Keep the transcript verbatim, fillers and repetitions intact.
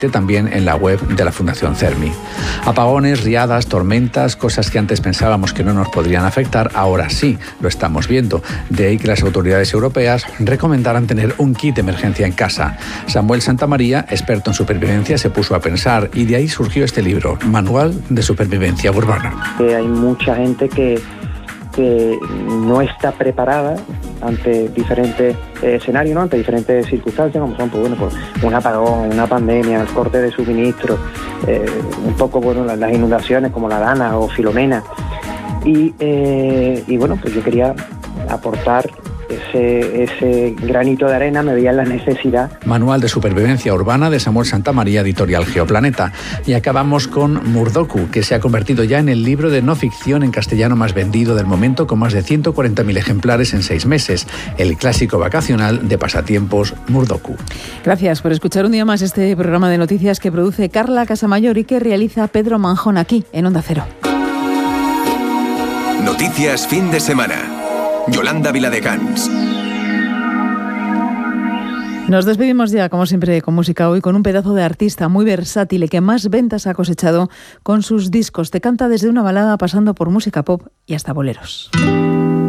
también en la web de la Fundación CERMI. Apagones, riadas, tormentas, cosas que antes pensábamos que no nos podrían afectar, ahora sí lo estamos viendo. De ahí que las autoridades europeas recomendaran tener un kit de emergencia en casa. Samuel Santamaría, experto en supervivencia, se puso a pensar y de ahí surgió este libro, Manual de Supervivencia Urbana. Eh, hay mucha gente que, que no está preparada ante diferentes eh, escenarios, ¿no? Ante diferentes circunstancias, como son pues, bueno, pues, un apagón, una pandemia, el corte de suministro, eh, un poco bueno, las, las inundaciones como la Dana o Filomena. Y, eh, y bueno, pues yo quería aportar ese, ese granito de arena, me veía la necesidad. Manual de Supervivencia Urbana de Samuel Santamaría, editorial Geoplaneta. Y acabamos con Murdoku, que se ha convertido ya en el libro de no ficción en castellano más vendido del momento, con más de ciento cuarenta mil ejemplares en seis meses. El clásico vacacional de pasatiempos Murdoku. Gracias por escuchar un día más este programa de noticias que produce Carla Casamayor y que realiza Pedro Manjón aquí en Onda Cero. Noticias fin de semana. Yolanda Viladecans. Nos despedimos ya, como siempre, con música hoy, con un pedazo de artista muy versátil y que más ventas ha cosechado con sus discos. Te canta desde una balada pasando por música pop y hasta boleros.